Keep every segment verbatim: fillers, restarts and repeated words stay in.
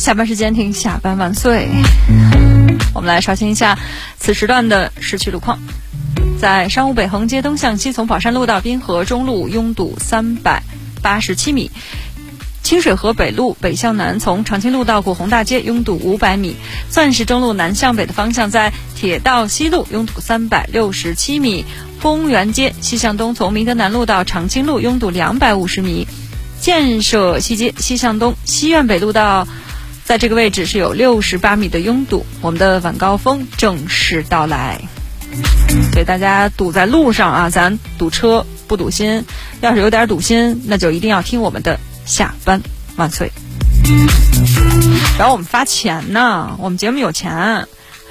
下班时间听下班万岁。我们来刷新一下此时段的市区路况。在商务北横街东向西，从宝山路到滨河中路拥堵三百八十七米。清水河北路北向南，从长青路到古红大街拥堵五百米。钻石中路南向北的方向，在铁道西路拥堵三百六十七米。丰源街西向东，从明德南路到长青路拥堵两百五十米。建设西街西向东，西苑北路到在这个位置是有六十八米的拥堵。我们的晚高峰正式到来，所以大家堵在路上啊，咱堵车不堵心。要是有点堵心，那就一定要听我们的下班万岁。然后我们发钱呢，我们节目有钱。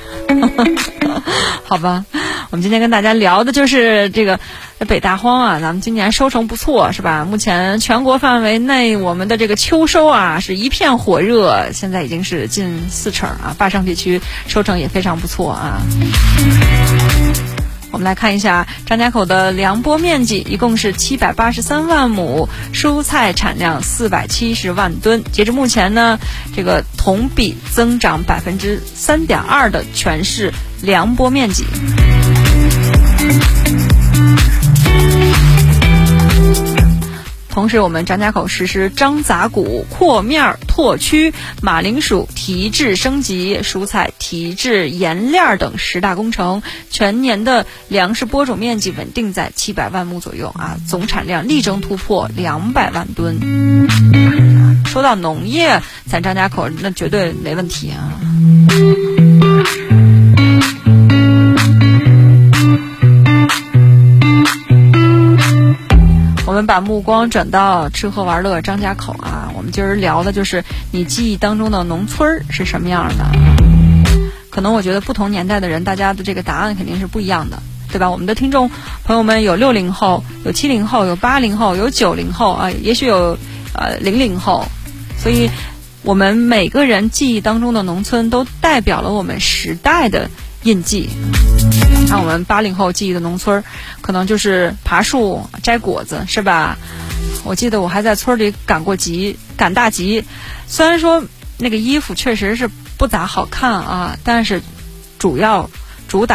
好吧，我们今天跟大家聊的就是这个北大荒啊，咱们今年收成不错是吧？目前全国范围内我们的这个秋收啊是一片火热，现在已经是近四成啊，坝上地区收成也非常不错啊。我们来看一下张家口的粮播面积一共是七百八十三万亩，蔬菜产量四百七十万吨。截至目前呢，这个同比增长百分之三点二的全市粮播面积。同时，我们张家口实施张杂谷、扩面、拓区、马铃薯提质升级、蔬菜提质盐链等十大工程，全年的粮食播种面积稳定在七百万亩左右啊，总产量力争突破两百万吨。说到农业，咱张家口那绝对没问题啊。我们把目光转到吃喝玩乐张家口啊，我们今儿聊的就是你记忆当中的农村是什么样的。可能我觉得不同年代的人，大家的这个答案肯定是不一样的，对吧？我们的听众朋友们有六零后，有七零后，有八零后，有九零后啊，也许有呃零零后，所以我们每个人记忆当中的农村都代表了我们时代的印记。看我们八零后记忆的农村，可能就是爬树、摘果子，是吧？我记得我还在村里赶过集，赶大集。虽然说那个衣服确实是不咋好看啊，但是主要主打